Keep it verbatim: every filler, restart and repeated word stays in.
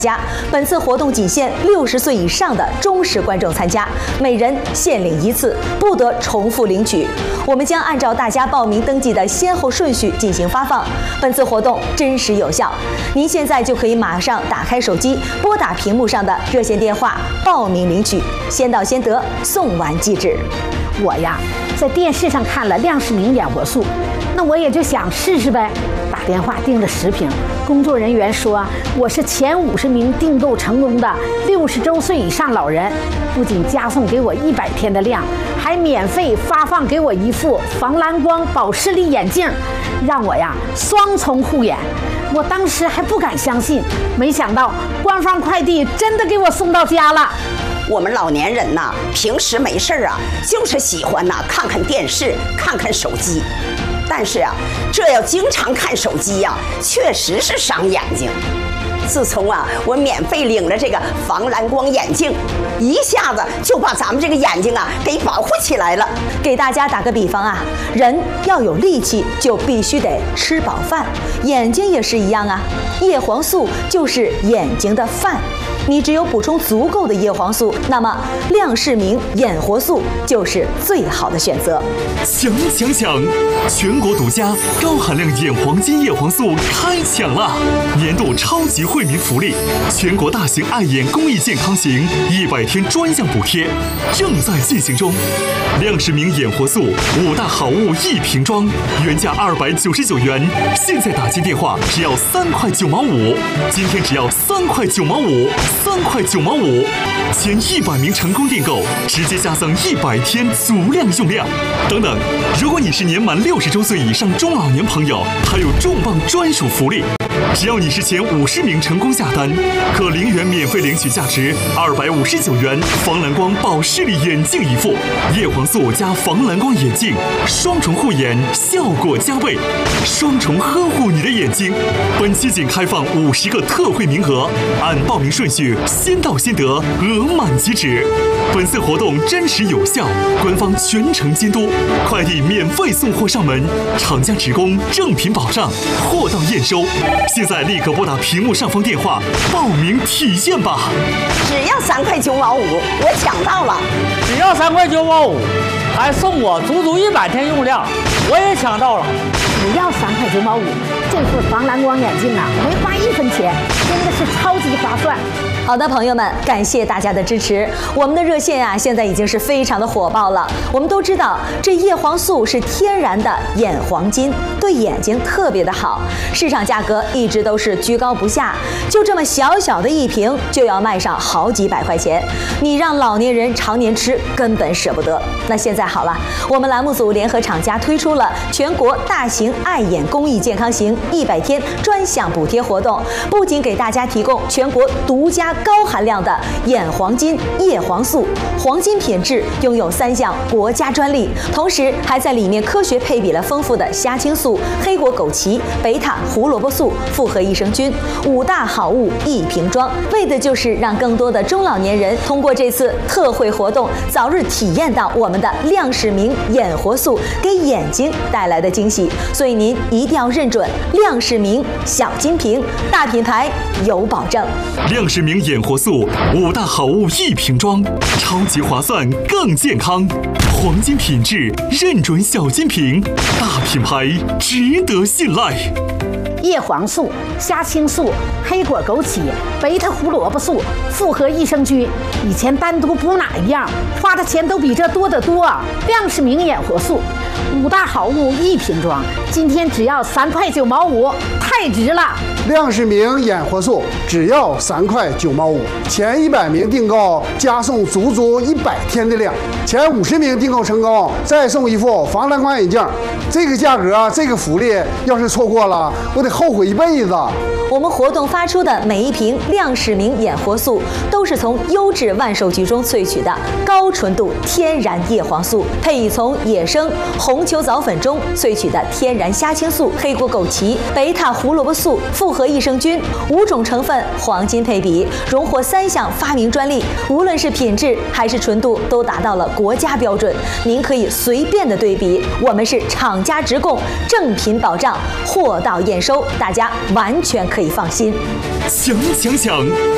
家。本次活动仅限六十岁以上的忠实观众参加，每人限领一次，不得重复领取。我们将按照大家报名登记的先后顺序进行发放。本次活动真实有效，您现在就可以马上打开手机，拨打屏幕上的热线电话报名领取，先到先得，送完即止。 我呀，在电视上看了亮世明演活素，那我也就想试试呗。打电话订了十瓶，工作人员说我是前五十名订购成功的六十周岁以上老人，不仅加送给我一百天的量，还免费发放给我一副防蓝光保视力眼镜，让我呀双重护眼。我当时还不敢相信，没想到官方快递真的给我送到家了。 我们老年人呐，平时没事啊，就是喜欢呐看看电视，看看手机。但是啊，这要经常看手机呀、啊，确实是伤眼睛。自从啊，我免费领了这个防蓝光眼镜，一下子就把咱们这个眼睛啊给保护起来了。 给大家打个比方啊，人要有力气，就必须得吃饱饭，眼睛也是一样啊。叶黄素就是眼睛的饭。你只有补充足够的叶黄素，那么亮世明眼活素就是最好的选择。 抢抢抢！全国独家高含量眼黄金叶黄素开抢了！年度超级惠民福利，全国大型爱眼公益健康行一百天专项补贴正在进行中。亮世明眼活素五大好物一瓶装，原价二百九十九元，现在打进电话只要三块九毛五，今天只要三块九毛五。三块九毛五，前一百名成功订购，直接加赠一百天足量用量。等等，如果你是年满六十周岁以上中老年朋友，还有重磅专属福利。只要你是前五十名成功下单，可零元免费领取价值二百五十九元防蓝光保视力眼镜一副，叶黄素加防蓝光眼镜，双重护眼，效果加倍，双重呵护你的眼睛。本期仅开放五十个特惠名额，按报名顺序先到先得，额满即止。本次活动真实有效，官方全程监督，快递免费送货上门，厂家职工正品保障，货到验收。现在立刻拨打屏幕上方电话报名体验吧！ 只要三块九毛五，我抢到了！ 只要三块九毛五，还送我足足一百天用量，我也抢到了！ 只要三块九毛五，这副防蓝光眼镜啊，没花一分钱，真的是超级划算。 好的，朋友们，感谢大家的支持。我们的热线啊，现在已经是非常的火爆了。我们都知道，这叶黄素是天然的眼黄金，对眼睛特别的好。市场价格一直都是居高不下，就这么小小的一瓶，就要卖上好几百块钱。你让老年人常年吃，根本舍不得。那现在好了，我们栏目组联合厂家推出了全国大型爱眼公益健康行一百天专项补贴活动，不仅给大家提供全国独家高含量的眼黄金叶黄素，黄金品质，拥有三项国家专利，同时还在里面科学配比了丰富的虾青素、黑果枸杞、贝塔胡萝卜素、复合益生菌，五大好物一瓶装，为的就是让更多的中老年人通过这次特惠活动，早日体验到我们的亮世明眼活素给眼睛带来的惊喜。所以您一定要认准亮世明小金瓶，大品牌有保证。 亮世明眼活素五大好物一瓶装，超级划算更健康，黄金品质认准小金瓶，大品牌值得信赖。 叶黄素、虾青素、黑果枸杞、贝塔胡萝卜素、复合益生菌，以前单独补哪一样，花的钱都比这多得多。亮世明眼活素五大好物一瓶装，今天只要三块九毛五，太值了！ 亮世明眼活素只要三块九毛五，前一百名订购加送足足一百天的量，前五十名订购成功再送一副防蓝光眼镜。这个价格，这个福利，要是错过了，我得后悔一辈子。 我们活动发出的每一瓶亮世明眼活素，都是从优质万寿菊中萃取的高纯度天然叶黄素，配以从野生红球藻粉中萃取的天然虾青素、黑果枸杞、贝塔胡萝卜素、复合益生菌五种成分黄金配比，荣获三项发明专利，无论是品质还是纯度都达到了国家标准。您可以随便的对比，我们是厂家直供，正品保障，货到验收，大家完全可以放心。 抢抢抢！